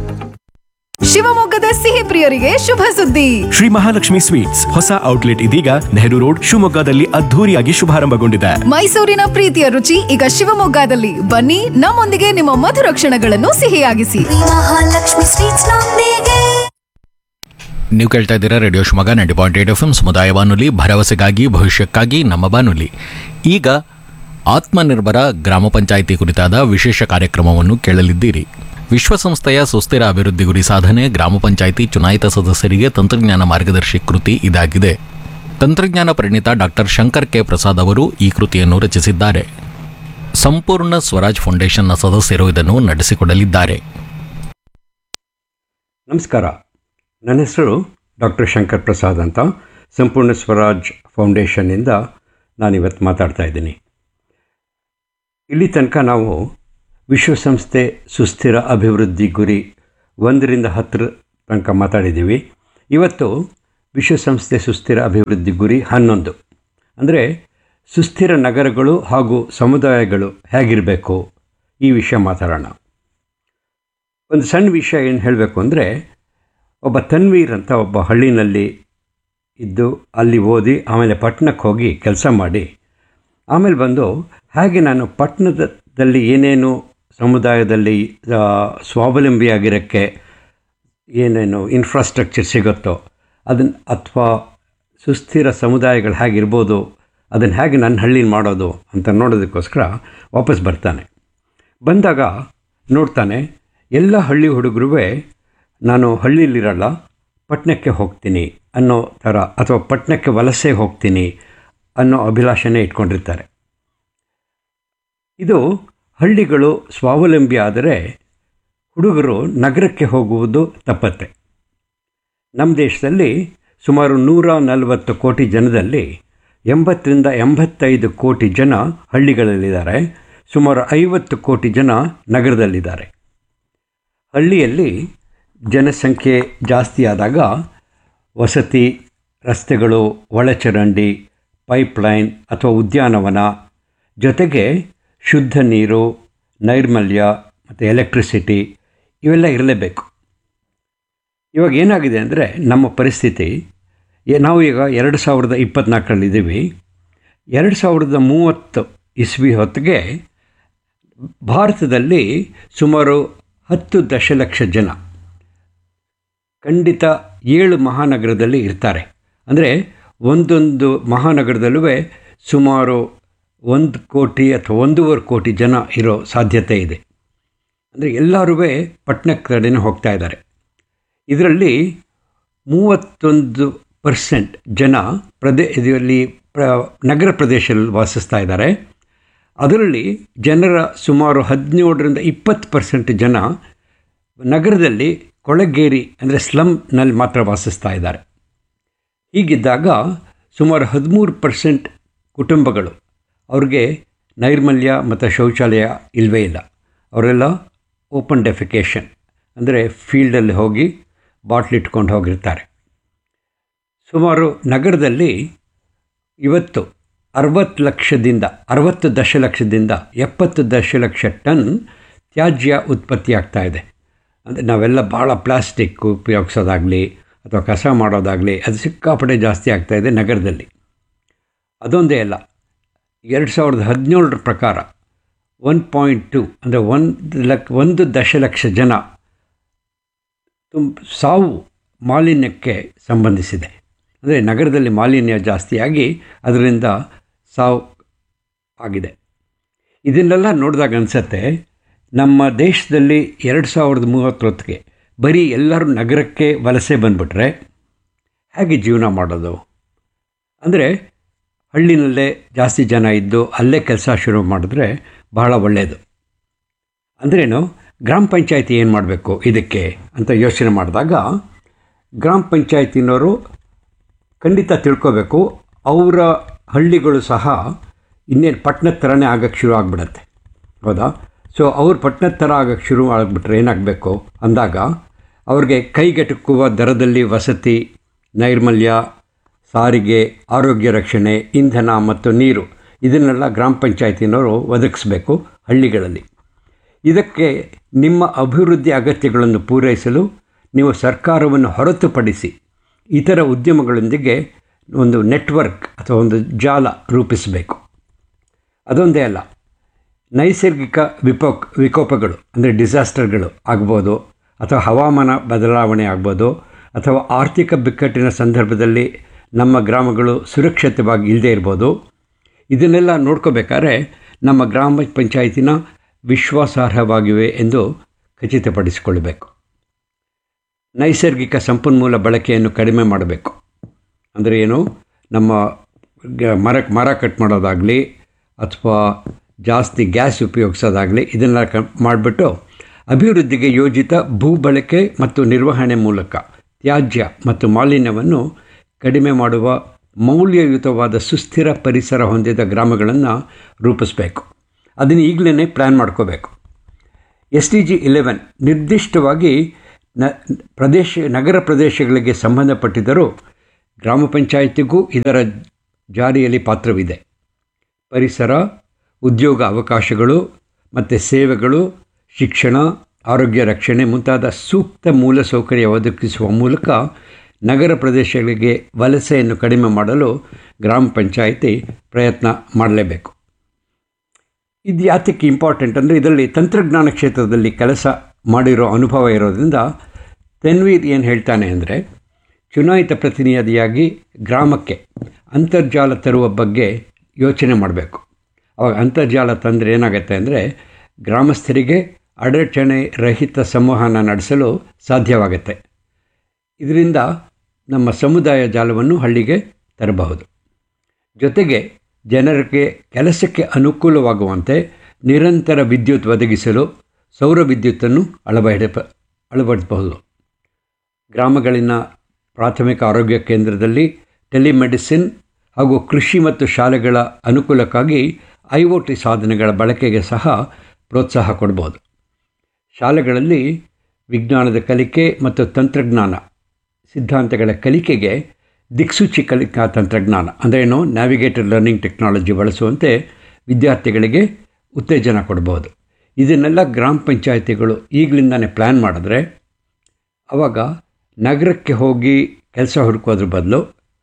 ಶಿವಮೊಗ್ಗದ ಸಿಹಿ ಪ್ರಿಯರಿಗೆ ಶುಭ ಸುದ್ದಿ. ಶ್ರೀ ಮಹಾಲಕ್ಷ್ಮಿ ಸ್ವೀಟ್ಸ್ ಹೊಸ ಔಟ್ಲೆಟ್ ಇದೀಗ ನೆಹರು ರೋಡ್ ಶಿವಮೊಗ್ಗದಲ್ಲಿ ಅದ್ಧೂರಿಯಾಗಿ ಶುಭಾರಂಭಗೊಂಡಿದೆ. ಮೈಸೂರಿನ ಪ್ರೀತಿಯ ರುಚಿ ಈಗ ಶಿವಮೊಗ್ಗದಲ್ಲಿ. ಬನ್ನಿ, ನಮ್ಮೊಂದಿಗೆ ನಿಮ್ಮ ಮಧುರ ಕ್ಷಣಗಳನ್ನು ಸಿಹಿಯಾಗಿಸಿ. ನೀವು ಕೇಳ್ತಾ ಇದ್ದೀರಾ radio Shivamogga ninety point eight F M ಸಮುದಾಯ ಬಾನುಲಿ, ಭರವಸೆಗಾಗಿ ಭವಿಷ್ಯಕ್ಕಾಗಿ ನಮ್ಮ ಬಾನುಲಿ. ಈಗ ಆತ್ಮನಿರ್ಭರ ಗ್ರಾಮ ಪಂಚಾಯಿತಿ ಕುರಿತಾದ ವಿಶೇಷ ಕಾರ್ಯಕ್ರಮವನ್ನು ಕೇಳಲಿದ್ದೀರಿ. ವಿಶ್ವಸಂಸ್ಥೆಯ ಸುಸ್ಥಿರ ಅಭಿವೃದ್ಧಿ ಗುರಿ ಸಾಧನೆ ಗ್ರಾಮ ಪಂಚಾಯಿತಿ ಚುನಾಯಿತ ಸದಸ್ಯರಿಗೆ ತಂತ್ರಜ್ಞಾನ ಮಾರ್ಗದರ್ಶಿ ಕೃತಿ ಇದಾಗಿದೆ. ತಂತ್ರಜ್ಞಾನ ಪರಿಣಿತ ಡಾಕ್ಟರ್ ಶಂಕರ್ ಕೆ ಪ್ರಸಾದ್ ಅವರು ಈ ಕೃತಿಯನ್ನು ರಚಿಸಿದ್ದಾರೆ. ಸಂಪೂರ್ಣ ಸ್ವರಾಜ್ ಫೌಂಡೇಶನ್ನ ಸದಸ್ಯರು ಇದನ್ನು ನಡೆಸಿಕೊಡಲಿದ್ದಾರೆ. ನಮಸ್ಕಾರ, ನನ್ನ ಹೆಸರು ಡಾಕ್ಟರ್ ಶಂಕರ್ ಪ್ರಸಾದ್ ಅಂತ. ಸಂಪೂರ್ಣ ಸ್ವರಾಜ್ ಫೌಂಡೇಶನ್ನಿಂದ ನಾನಿವತ್ತು ಮಾತಾಡ್ತಾ ಇದ್ದೀನಿ. ಇಲ್ಲಿ ತನಕ ನಾವು ವಿಶ್ವಸಂಸ್ಥೆ ಸುಸ್ಥಿರ ಅಭಿವೃದ್ಧಿ ಗುರಿ ಒಂದರಿಂದ ಹತ್ತರ ತನಕ ಮಾತಾಡಿದ್ದೀವಿ. ಇವತ್ತು ವಿಶ್ವಸಂಸ್ಥೆ ಸುಸ್ಥಿರ ಅಭಿವೃದ್ಧಿ ಗುರಿ ಹನ್ನೊಂದು, ಅಂದರೆ ಸುಸ್ಥಿರ ನಗರಗಳು ಹಾಗೂ ಸಮುದಾಯಗಳು ಹೇಗಿರಬೇಕು, ಈ ವಿಷಯ ಮಾತಾಡೋಣ. ಒಂದು ಸಣ್ಣ ವಿಷಯ ಏನು ಹೇಳಬೇಕು ಅಂದರೆ, ಒಬ್ಬ ತನ್ವೀರ್ ಅಂತ ಒಬ್ಬ ಹಳ್ಳಿನಲ್ಲಿ ಇದ್ದು ಅಲ್ಲಿ ಓದಿ ಆಮೇಲೆ ಪಟ್ಟಣಕ್ಕೆ ಹೋಗಿ ಕೆಲಸ ಮಾಡಿ ಆಮೇಲೆ ಬಂದು ಹಾಗೆ ನಾನು ಪಟ್ಟಣದಲ್ಲಿ ಏನೇನು ಸಮುದಾಯದಲ್ಲಿ ಸ್ವಾವಲಂಬಿಯಾಗಿರೋಕ್ಕೆ ಏನೇನು ಇನ್ಫ್ರಾಸ್ಟ್ರಕ್ಚರ್ ಸಿಗುತ್ತೋ ಅದನ್ನು, ಅಥವಾ ಸುಸ್ಥಿರ ಸಮುದಾಯಗಳು ಹೇಗಿರ್ಬೋದು ಅದನ್ನು ಹೇಗೆ ನನ್ನ ಹಳ್ಳಿಲಿ ಮಾಡೋದು ಅಂತ ನೋಡೋದಕ್ಕೋಸ್ಕರ ವಾಪಸ್ ಬರ್ತಾನೆ. ಬಂದಾಗ ನೋಡ್ತಾನೆ ಎಲ್ಲ ಹಳ್ಳಿ ಹುಡುಗರೂ ನಾನು ಹಳ್ಳಿಲಿರಲ್ಲ, ಪಟ್ಟಣಕ್ಕೆ ಹೋಗ್ತೀನಿ ಅನ್ನೋ ಥರ, ಅಥವಾ ಪಟ್ಟಣಕ್ಕೆ ವಲಸೆ ಹೋಗ್ತೀನಿ ಅನ್ನೋ ಅಭಿಲಾಷೆನೇ ಇಟ್ಕೊಂಡಿರ್ತಾರೆ. ಇದು ಹಳ್ಳಿಗಳು ಸ್ವಾವಲಂಬಿ ಆದರೆ ಹುಡುಗರು ನಗರಕ್ಕೆ ಹೋಗುವುದು ತಪ್ಪತ್ತೆ. ನಮ್ಮ ದೇಶದಲ್ಲಿ ಸುಮಾರು ನೂರ ನಲವತ್ತು ಕೋಟಿ ಜನದಲ್ಲಿ ಎಂಬತ್ತರಿಂದ ಎಂಬತ್ತೈದು ಕೋಟಿ ಜನ ಹಳ್ಳಿಗಳಲ್ಲಿದ್ದಾರೆ, ಸುಮಾರು ಐವತ್ತು ಕೋಟಿ ಜನ ನಗರದಲ್ಲಿದ್ದಾರೆ. ಹಳ್ಳಿಯಲ್ಲಿ ಜನಸಂಖ್ಯೆ ಜಾಸ್ತಿ ಆದಾಗ ವಸತಿ, ರಸ್ತೆಗಳು, ಒಳಚರಂಡಿ, ಪೈಪ್ಲೈನ್ ಅಥವಾ ಉದ್ಯಾನವನ, ಜೊತೆಗೆ ಶುದ್ಧ ನೀರು, ನೈರ್ಮಲ್ಯ ಮತ್ತು ಎಲೆಕ್ಟ್ರಿಸಿಟಿ ಇವೆಲ್ಲ ಇರಲೇಬೇಕು. ಇವಾಗ ಏನಾಗಿದೆ ಅಂದರೆ ನಮ್ಮ ಪರಿಸ್ಥಿತಿ, ನಾವು ಈಗ ಎರಡು ಸಾವಿರದ ಇಪ್ಪತ್ತ್ನಾಲ್ಕರಲ್ಲಿದ್ದೀವಿ. ಎರಡು ಸಾವಿರದ ಮೂವತ್ತು ಇಸ್ವಿ ಹೊತ್ತಿಗೆ ಭಾರತದಲ್ಲಿ ಸುಮಾರು ಹತ್ತು ದಶಲಕ್ಷ ಜನ ಖಂಡಿತ ಏಳು ಮಹಾನಗರದಲ್ಲಿ ಇರ್ತಾರೆ. ಅಂದರೆ ಒಂದೊಂದು ಮಹಾನಗರದಲ್ಲೂ ಸುಮಾರು ಒಂದು ಕೋಟಿ ಅಥವಾ ಒಂದೂವರೆ ಕೋಟಿ ಜನ ಇರೋ ಸಾಧ್ಯತೆ ಇದೆ. ಅಂದರೆ ಎಲ್ಲರೂ ಪಟ್ಟಣಕ್ಕೆ ಕಡೆನೇ ಹೋಗ್ತಾ ಇದ್ದಾರೆ. ಇದರಲ್ಲಿ ಮೂವತ್ತೊಂದು ಪರ್ಸೆಂಟ್ ಜನ ಪ್ರದೇ ಇದರಲ್ಲಿ ಪ್ರ ನಗರ ಪ್ರದೇಶದಲ್ಲಿ ವಾಸಿಸ್ತಾ ಇದ್ದಾರೆ. ಅದರಲ್ಲಿ ಜನರ ಸುಮಾರು ಹದಿನೇಳರಿಂದ ಇಪ್ಪತ್ತು ಪರ್ಸೆಂಟ್ ಜನ ನಗರದಲ್ಲಿ ಕೊಳಗೇರಿ ಅಂದರೆ ಸ್ಲಮ್ನಲ್ಲಿ ಮಾತ್ರ ವಾಸಿಸ್ತಾ ಇದ್ದಾರೆ. ಹೀಗಿದ್ದಾಗ ಸುಮಾರು ಹದಿಮೂರು ಪರ್ಸೆಂಟ್ ಕುಟುಂಬಗಳು ಅವ್ರಿಗೆ ನೈರ್ಮಲ್ಯ ಮತ್ತು ಶೌಚಾಲಯ ಇಲ್ಲವೇ ಇಲ್ಲ. ಅವರೆಲ್ಲ ಓಪನ್ ಡೆಫಿಕೇಷನ್ ಅಂದರೆ ಫೀಲ್ಡಲ್ಲಿ ಹೋಗಿ ಬಾಟ್ಲ್ ಇಟ್ಕೊಂಡು ಹೋಗಿರ್ತಾರೆ. ಸುಮಾರು ನಗರದಲ್ಲಿ ಇವತ್ತು ಅರವತ್ತು ಲಕ್ಷದಿಂದ ಅರವತ್ತು ದಶಲಕ್ಷದಿಂದ ಎಪ್ಪತ್ತು ದಶಲಕ್ಷ ಟನ್ ತ್ಯಾಜ್ಯ ಉತ್ಪತ್ತಿ ಆಗ್ತಾ ಇದೆ. ಅಂದರೆ ನಾವೆಲ್ಲ ಭಾಳ ಪ್ಲಾಸ್ಟಿಕ್ ಉಪಯೋಗಿಸೋದಾಗಲಿ ಅಥವಾ ಕಸ ಮಾಡೋದಾಗಲಿ ಅದು ಸಿಕ್ಕಾಪಟ್ಟೆ ಜಾಸ್ತಿ ಆಗ್ತಾಯಿದೆ ನಗರದಲ್ಲಿ. ಅದೊಂದೇ ಅಲ್ಲ, ಎರಡು ಸಾವಿರದ ಹದಿನೇಳರ ಪ್ರಕಾರ ಒನ್ ಪಾಯಿಂಟ್ ಟು ಅಂದರೆ ಒಂದು ಲಕ್ಷ ಒಂದು ದಶಲಕ್ಷ ಜನ ತುಂ ಸಾವು ಮಾಲಿನ್ಯಕ್ಕೆ ಸಂಬಂಧಿಸಿದೆ. ಅಂದರೆ ನಗರದಲ್ಲಿ ಮಾಲಿನ್ಯ ಜಾಸ್ತಿಯಾಗಿ ಅದರಿಂದ ಸಾವು ಆಗಿದೆ. ಇದನ್ನೆಲ್ಲ ನೋಡಿದಾಗ ಅನಿಸುತ್ತೆ ನಮ್ಮ ದೇಶದಲ್ಲಿ ಎರಡು ಸಾವಿರದ ಮೂವತ್ತೊತ್ತಿಗೆ ಬರೀ ಎಲ್ಲರೂ ನಗರಕ್ಕೆ ವಲಸೆ ಬಂದುಬಿಟ್ರೆ ಹೇಗೆ ಜೀವನ ಮಾಡೋದು? ಅಂದರೆ ಹಳ್ಳಿನಲ್ಲೇ ಜಾಸ್ತಿ ಜನ ಇದ್ದು ಅಲ್ಲೇ ಕೆಲಸ ಶುರು ಮಾಡಿದ್ರೆ ಬಹಳ ಒಳ್ಳೆಯದು. ಅಂದ್ರೇನು, ಗ್ರಾಮ ಪಂಚಾಯತಿ ಏನು ಮಾಡಬೇಕು ಇದಕ್ಕೆ ಅಂತ ಯೋಚನೆ ಮಾಡಿದಾಗ ಗ್ರಾಮ ಪಂಚಾಯತಿನವರು ಖಂಡಿತ ತಿಳ್ಕೋಬೇಕು. ಅವರ ಹಳ್ಳಿಗಳು ಸಹ ಇನ್ನೇನು ಪಟ್ಟಣದ ಥರನೇ ಆಗೋಕ್ಕೆ ಶುರು ಆಗಿಬಿಡತ್ತೆ, ಹೌದಾ? ಸೊ ಅವ್ರು ಪಟ್ಟಣದ ಥರ ಆಗೋಕ್ಕೆ ಶುರು ಆಗಿಬಿಟ್ರೆ ಏನಾಗಬೇಕು ಅಂದಾಗ ಅವ್ರಿಗೆ ಕೈಗೆಟುಕುವ ದರದಲ್ಲಿ ವಸತಿ, ನೈರ್ಮಲ್ಯ, ಸಾರಿಗೆ, ಆರೋಗ್ಯ ರಕ್ಷಣೆ, ಇಂಧನ ಮತ್ತು ನೀರು ಇದನ್ನೆಲ್ಲ ಗ್ರಾಮ ಪಂಚಾಯತಿನವರು ಒದಗಿಸಬೇಕು ಹಳ್ಳಿಗಳಲ್ಲಿ. ಇದಕ್ಕೆ ನಿಮ್ಮ ಅಭಿವೃದ್ಧಿ ಅಗತ್ಯಗಳನ್ನು ಪೂರೈಸಲು ನೀವು ಸರ್ಕಾರವನ್ನು ಹೊರತುಪಡಿಸಿ ಇತರ ಉದ್ಯಮಗಳೊಂದಿಗೆ ಒಂದು ನೆಟ್ವರ್ಕ್ ಅಥವಾ ಒಂದು ಜಾಲ ರೂಪಿಸಬೇಕು. ಅದೊಂದೇ ಅಲ್ಲ, ನೈಸರ್ಗಿಕ ವಿಪೋಕ್ ವಿಕೋಪಗಳು ಅಂದರೆ ಡಿಸಾಸ್ಟರ್ಗಳು ಆಗ್ಬೋದು, ಅಥವಾ ಹವಾಮಾನ ಬದಲಾವಣೆ ಆಗ್ಬೋದು, ಅಥವಾ ಆರ್ಥಿಕ ಬಿಕ್ಕಟ್ಟಿನ ಸಂದರ್ಭದಲ್ಲಿ ನಮ್ಮ ಗ್ರಾಮಗಳು ಸುರಕ್ಷಿತವಾಗಿ ಇಲ್ಲದೇ ಇರ್ಬೋದು. ಇದನ್ನೆಲ್ಲ ನೋಡ್ಕೋಬೇಕಾದ್ರೆ ನಮ್ಮ ಗ್ರಾಮ ಪಂಚಾಯತಿನ ವಿಶ್ವಾಸಾರ್ಹವಾಗಿವೆ ಎಂದು ಖಚಿತಪಡಿಸಿಕೊಳ್ಳಬೇಕು. ನೈಸರ್ಗಿಕ ಸಂಪನ್ಮೂಲ ಬಳಕೆಯನ್ನು ಕಡಿಮೆ ಮಾಡಬೇಕು. ಅಂದರೆ ಏನು, ನಮ್ಮ ಮರ ಮರ ಕಟ್ ಮಾಡೋದಾಗಲಿ ಅಥವಾ ಜಾಸ್ತಿ ಗ್ಯಾಸ್ ಉಪಯೋಗಿಸೋದಾಗಲಿ ಇದನ್ನೆಲ್ಲ ಕ ಮಾಡಿಬಿಟ್ಟು ಅಭಿವೃದ್ಧಿಗೆ ಯೋಜಿತ ಭೂ ಬಳಕೆ ಮತ್ತು ನಿರ್ವಹಣೆ ಮೂಲಕ ತ್ಯಾಜ್ಯ ಮತ್ತು ಮಾಲಿನ್ಯವನ್ನು ಕಡಿಮೆ ಮಾಡುವ ಮೌಲ್ಯಯುತವಾದ ಸುಸ್ಥಿರ ಪರಿಸರ ಹೊಂದಿದ ಗ್ರಾಮಗಳನ್ನು ರೂಪಿಸಬೇಕು. ಅದನ್ನು ಈಗಲೇ ಪ್ಲ್ಯಾನ್ ಮಾಡ್ಕೋಬೇಕು. ಎಸ್ ಡಿ ಜಿ ಇಲೆವೆನ್ ನಿರ್ದಿಷ್ಟವಾಗಿ ನ ಪ್ರದೇಶ ನಗರ ಪ್ರದೇಶಗಳಿಗೆ ಸಂಬಂಧಪಟ್ಟಿದ್ದರೂ ಗ್ರಾಮ ಪಂಚಾಯಿತಿಗೂ ಇದರ ಜಾರಿಯಲ್ಲಿ ಪಾತ್ರವಿದೆ. ಪರಿಸರ, ಉದ್ಯೋಗ ಅವಕಾಶಗಳು ಮತ್ತು ಸೇವೆಗಳು, ಶಿಕ್ಷಣ, ಆರೋಗ್ಯ ರಕ್ಷಣೆ ಮುಂತಾದ ಸೂಕ್ತ ಮೂಲಸೌಕರ್ಯ ಒದಗಿಸುವ ಮೂಲಕ ನಗರ ಪ್ರದೇಶಗಳಿಗೆ ವಲಸೆಯನ್ನು ಕಡಿಮೆ ಮಾಡಲು ಗ್ರಾಮ ಪಂಚಾಯಿತಿ ಪ್ರಯತ್ನ ಮಾಡಲೇಬೇಕು. ಇದು ಯಾತಕ್ಕೆ ಇಂಪಾರ್ಟೆಂಟ್ ಅಂದರೆ ಇದರಲ್ಲಿ ತಂತ್ರಜ್ಞಾನ ಕ್ಷೇತ್ರದಲ್ಲಿ ಕೆಲಸ ಮಾಡಿರೋ ಅನುಭವ ಇರೋದ್ರಿಂದ ತೆನ್ವೀರ್ ಏನು ಹೇಳ್ತಾನೆ ಅಂದರೆ, ಚುನಾಯಿತ ಪ್ರತಿನಿಧಿಯಾಗಿ ಗ್ರಾಮಕ್ಕೆ ಅಂತರ್ಜಾಲ ತರುವ ಬಗ್ಗೆ ಯೋಚನೆ ಮಾಡಬೇಕು. ಅವಾಗ ಅಂತರ್ಜಾಲ ತಂದರೆ ಏನಾಗುತ್ತೆ ಅಂದರೆ ಗ್ರಾಮಸ್ಥರಿಗೆ ಅಡಚಣೆ ರಹಿತ ಸಂವಹನ ನಡೆಸಲು ಸಾಧ್ಯವಾಗುತ್ತೆ. ಇದರಿಂದ ನಮ್ಮ ಸಮುದಾಯ ಜಾಲವನ್ನು ಹಳ್ಳಿಗೆ ತರಬಹುದು. ಜೊತೆಗೆ ಜನರಿಗೆ ಕೆಲಸಕ್ಕೆ ಅನುಕೂಲವಾಗುವಂತೆ ನಿರಂತರ ವಿದ್ಯುತ್ ಒದಗಿಸಲು ಸೌರ ವಿದ್ಯುತ್ತನ್ನು ಅಳವಡಿ ಅಳವಡಿಸಬಹುದು. ಗ್ರಾಮಗಳಿನ ಪ್ರಾಥಮಿಕ ಆರೋಗ್ಯ ಕೇಂದ್ರದಲ್ಲಿ ಟೆಲಿಮೆಡಿಸಿನ್ ಹಾಗೂ ಕೃಷಿ ಮತ್ತು ಶಾಲೆಗಳ ಅನುಕೂಲಕ್ಕಾಗಿ ಐ ಒ ಟಿ ಸಾಧನಗಳ ಬಳಕೆಗೆ ಸಹ ಪ್ರೋತ್ಸಾಹ ಕೊಡ್ಬೋದು. ಶಾಲೆಗಳಲ್ಲಿ ವಿಜ್ಞಾನದ ಕಲಿಕೆ ಮತ್ತು ತಂತ್ರಜ್ಞಾನ ಸಿದ್ಧಾಂತಗಳ ಕಲಿಕೆಗೆ ದಿಕ್ಸೂಚಿ ಕಲಿಕಾ ತಂತ್ರಜ್ಞಾನ ಅಂದ್ರೇನು ನ್ಯಾವಿಗೇಟೆಡ್ ಲರ್ನಿಂಗ್ ಟೆಕ್ನಾಲಜಿ ಬಳಸುವಂತೆ ವಿದ್ಯಾರ್ಥಿಗಳಿಗೆ ಉತ್ತೇಜನ ಕೊಡ್ಬೋದು. ಇದನ್ನೆಲ್ಲ ಗ್ರಾಮ ಪಂಚಾಯಿತಿಗಳು ಈಗಲಿಂದನೇ ಪ್ಲ್ಯಾನ್ ಮಾಡಿದ್ರೆ ಆವಾಗ ನಗರಕ್ಕೆ ಹೋಗಿ ಕೆಲಸ ಹುಡುಕೋದ್ರ ಬದಲು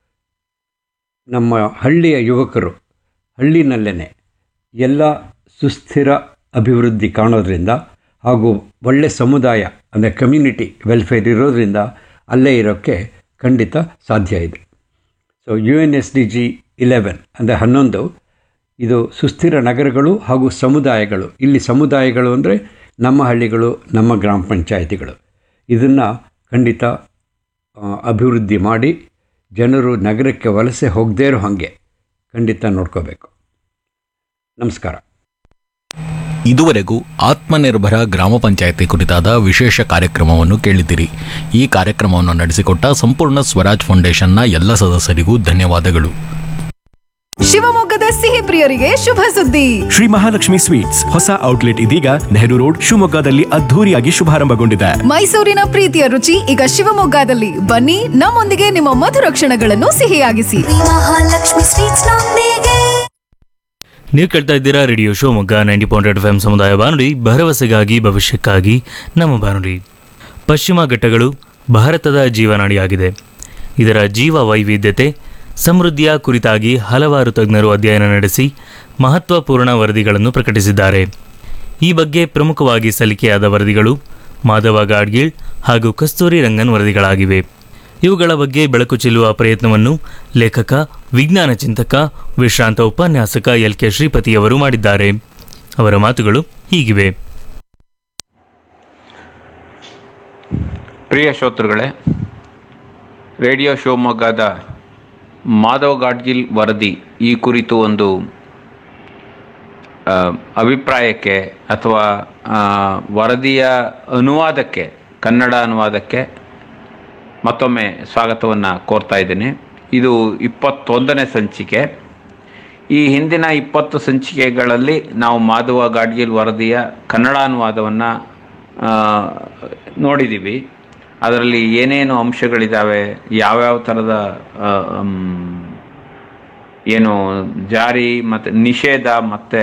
ನಮ್ಮ ಹಳ್ಳಿಯ ಯುವಕರು ಹಳ್ಳಿನಲ್ಲೇ ಎಲ್ಲ ಸುಸ್ಥಿರ ಅಭಿವೃದ್ಧಿ ಕಾಣೋದ್ರಿಂದ ಹಾಗೂ ಒಳ್ಳೆಯ ಸಮುದಾಯ ಅಂದರೆ ಕಮ್ಯುನಿಟಿ ವೆಲ್ಫೇರ್ ಇರೋದರಿಂದ ಅಲ್ಲೇ ಇರೋಕ್ಕೆ ಖಂಡಿತ ಸಾಧ್ಯ ಇದೆ. So U N S D G Eleven ಅಂದರೆ ಹನ್ನೊಂದು ಇದು ಸುಸ್ಥಿರ ನಗರಗಳು ಹಾಗೂ ಸಮುದಾಯಗಳು. ಇಲ್ಲಿ ಸಮುದಾಯಗಳು ಅಂದರೆ ನಮ್ಮ ಹಳ್ಳಿಗಳು, ನಮ್ಮ ಗ್ರಾಮ ಪಂಚಾಯಿತಿಗಳು. ಇದನ್ನು ಖಂಡಿತ ಅಭಿವೃದ್ಧಿ ಮಾಡಿ ಜನರು ನಗರಕ್ಕೆ ವಲಸೆ ಹೋಗದೇ ಇರೋ ಹಾಗೆ ಖಂಡಿತ ನೋಡ್ಕೋಬೇಕು. ನಮಸ್ಕಾರ. ಇದುವರೆಗೂ ಆತ್ಮನಿರ್ಭರ ಗ್ರಾಮ ಪಂಚಾಯಿತಿ ಕುರಿತಾದ ವಿಶೇಷ ಕಾರ್ಯಕ್ರಮವನ್ನು ಕೇಳಿದಿರಿ. ಈ ಕಾರ್ಯಕ್ರಮವನ್ನು ನಡೆಸಿಕೊಟ್ಟ ಸಂಪೂರ್ಣ ಸ್ವರಾಜ್ ಫೌಂಡೇಶನ್ನ ಎಲ್ಲ ಸದಸ್ಯರಿಗೂ ಧನ್ಯವಾದಗಳು. ಶಿವಮೊಗ್ಗದ ಸಿಹಿ ಪ್ರಿಯರಿಗೆ ಶುಭ ಸುದ್ದಿ. ಶ್ರೀ ಮಹಾಲಕ್ಷ್ಮಿ ಸ್ವೀಟ್ಸ್ ಹೊಸ ಔಟ್ಲೆಟ್ ಇದೀಗ ನೆಹರು ರೋಡ್ ಶಿವಮೊಗ್ಗದಲ್ಲಿ ಅದ್ಧೂರಿಯಾಗಿ ಶುಭಾರಂಭಗೊಂಡಿದೆ. ಮೈಸೂರಿನ ಪ್ರೀತಿಯ ರುಚಿ ಈಗ ಶಿವಮೊಗ್ಗದಲ್ಲಿ. ಬನ್ನಿ, ನಮ್ಮೊಂದಿಗೆ ನಿಮ್ಮ ಮಧುರ ಕ್ಷಣಗಳನ್ನು ಸಿಹಿಯಾಗಿಸಿ. ಮಹಾಲಕ್ಷ್ಮಿ ಸ್ವೀಟ್ಸ್ ನೊಂದಿಗೆ. ನೀವು ಕೇಳ್ತಾ ಇದ್ದೀರಾ radio Shivamogga ninety point eight F M ಸಮುದಾಯ ಬಾನುಲಿ, ಭರವಸೆಗಾಗಿ ಭವಿಷ್ಯಕ್ಕಾಗಿ ನಮ್ಮ ಬಾನುಲಿ. ಪಶ್ಚಿಮ ಘಟ್ಟಗಳು ಭಾರತದ ಜೀವನಾಡಿಯಾಗಿದೆ. ಇದರ ಜೀವ ವೈವಿಧ್ಯತೆ ಸಮೃದ್ಧಿಯ ಕುರಿತಾಗಿ ಹಲವಾರು ತಜ್ಞರು ಅಧ್ಯಯನ ನಡೆಸಿ ಮಹತ್ವಪೂರ್ಣ ವರದಿಗಳನ್ನು ಪ್ರಕಟಿಸಿದ್ದಾರೆ. ಈ ಬಗ್ಗೆ ಪ್ರಮುಖವಾಗಿ ಸಲ್ಲಿಕೆಯಾದ ವರದಿಗಳು ಮಾಧವ ಗಾಡ್ಗೀಳ್ ಹಾಗೂ ಕಸ್ತೂರಿ ರಂಗನ್ ವರದಿಗಳಾಗಿವೆ. ಇವುಗಳ ಬಗ್ಗೆ ಬೆಳಕು ಚೆಲ್ಲುವ ಪ್ರಯತ್ನವನ್ನು ಲೇಖಕ, ವಿಜ್ಞಾನ ಚಿಂತಕ, ವಿಶ್ರಾಂತ ಉಪನ್ಯಾಸಕ ಎಲ್ ಕೆ ಶ್ರೀಪತಿಯವರು ಮಾಡಿದ್ದಾರೆ. ಅವರ ಮಾತುಗಳು ಹೀಗಿವೆ. ಪ್ರಿಯ ಶ್ರೋತೃಗಳೇ, ರೇಡಿಯೋ ಶಿವಮೊಗ್ಗದ ಮಾಧವ್ ಗಾಡ್ಗಿಲ್ ವರದಿ ಈ ಕುರಿತು ಒಂದು ಅಭಿಪ್ರಾಯಕ್ಕೆ ಅಥವಾ ವರದಿಯ ಅನುವಾದಕ್ಕೆ, ಕನ್ನಡ ಅನುವಾದಕ್ಕೆ ಮತ್ತೊಮ್ಮೆ ಸ್ವಾಗತವನ್ನು ಕೋರ್ತಾ ಇದ್ದೀನಿ. ಇದು ಇಪ್ಪತ್ತೊಂದನೇ ಸಂಚಿಕೆ. ಈ ಹಿಂದಿನ ಇಪ್ಪತ್ತು ಸಂಚಿಕೆಗಳಲ್ಲಿ ನಾವು ಮಾಧವ ಗಾಡ್ಗಿಲ್ ವರದಿಯ ಕನ್ನಡ ಅನುವಾದವನ್ನು ನೋಡಿದ್ದೀವಿ. ಅದರಲ್ಲಿ ಏನೇನು ಅಂಶಗಳಿದ್ದಾವೆ, ಯಾವ್ಯಾವ ಥರದ ಏನು ಜಾರಿ ಮತ್ತು ನಿಷೇಧ ಮತ್ತು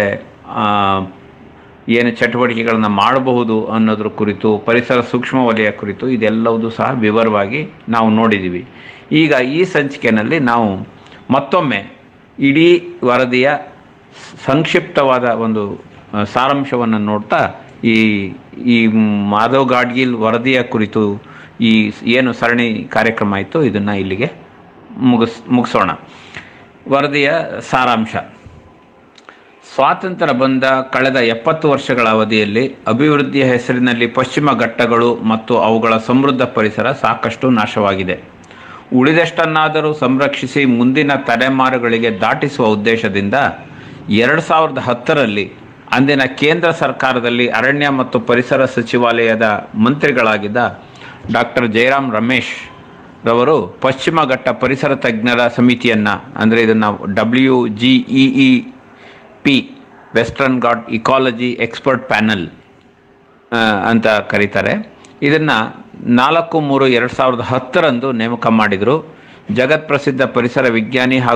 ಏನು ಚಟುವಟಿಕೆಗಳನ್ನು ಮಾಡಬಹುದು ಅನ್ನೋದ್ರ ಕುರಿತು, ಪರಿಸರ ಸೂಕ್ಷ್ಮ ವಲಯ ಕುರಿತು ಇದೆಲ್ಲವೂ ಸಹ ವಿವರವಾಗಿ ನಾವು ನೋಡಿದ್ದೀವಿ. ಈಗ ಈ ಸಂಚಿಕೆಯಲ್ಲಿ ನಾವು ಮತ್ತೊಮ್ಮೆ ಇಡೀ ವರದಿಯ ಸಂಕ್ಷಿಪ್ತವಾದ ಒಂದು ಸಾರಾಂಶವನ್ನು ನೋಡ್ತಾ ಈ ಈ ಮಾಧವ್ ಗಾಡ್ಗಿಲ್ ವರದಿಯ ಕುರಿತು ಈ ಏನು ಸರಣಿ ಕಾರ್ಯಕ್ರಮ ಆಯಿತು ಇದನ್ನು ಇಲ್ಲಿಗೆ ಮುಗಿಸ್ ಮುಗಿಸೋಣ. ವರದಿಯ ಸಾರಾಂಶ. ಸ್ವಾತಂತ್ರ್ಯ ಬಂದ ಕಳೆದ ಎಪ್ಪತ್ತು ವರ್ಷಗಳ ಅವಧಿಯಲ್ಲಿ ಅಭಿವೃದ್ಧಿಯ ಹೆಸರಿನಲ್ಲಿ ಪಶ್ಚಿಮ ಘಟ್ಟಗಳು ಮತ್ತು ಅವುಗಳ ಸಮೃದ್ಧ ಪರಿಸರ ಸಾಕಷ್ಟು ನಾಶವಾಗಿದೆ. ಉಳಿದಷ್ಟನ್ನಾದರೂ ಸಂರಕ್ಷಿಸಿ ಮುಂದಿನ ತಲೆಮಾರುಗಳಿಗೆ ದಾಟಿಸುವ ಉದ್ದೇಶದಿಂದ ಎರಡು ಸಾವಿರದ ಹತ್ತರಲ್ಲಿ ಅಂದಿನ ಕೇಂದ್ರ ಸರ್ಕಾರದಲ್ಲಿ ಅರಣ್ಯ ಮತ್ತು ಪರಿಸರ ಸಚಿವಾಲಯದ ಮಂತ್ರಿಗಳಾಗಿದ್ದ ಡಾಕ್ಟರ್ ಜಯರಾಮ್ ರಮೇಶ್ ರವರು ಪಶ್ಚಿಮ ಘಟ್ಟ ಪರಿಸರ ತಜ್ಞರ ಸಮಿತಿಯನ್ನು, ಅಂದರೆ ಇದನ್ನು W G E E P western ghat ecology expert panel ಅಂತ ಕರೀತಾರೆ, ಇದನ್ನು ನಾಲ್ಕು ಮೂರು ಎರಡು ಸಾವಿರದ ಹತ್ತರಂದು ನೇಮಕ ಮಾಡಿದರು. ಜಗತ್ಪ್ರಸಿದ್ಧ ಪರಿಸರ ವಿಜ್ಞಾನಿ ಹಾಗೂ